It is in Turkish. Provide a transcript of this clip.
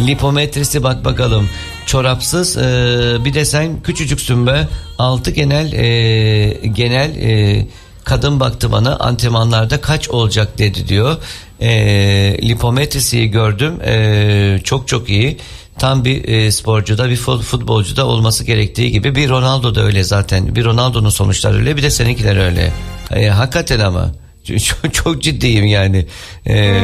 Lipometresi bak bakalım. Çorapsız bir de sen küçücüksün be. 6 genel kadın baktı bana, antrenmanlarda kaç olacak dedi diyor. Lipometresiyi gördüm. Çok iyi. Tam bir sporcuda, bir futbolcuda olması gerektiği gibi. Bir Ronaldo da öyle zaten. Bir Ronaldo'nun sonuçları öyle, bir de seninkiler öyle. Hakikaten ama çok ciddiyim yani.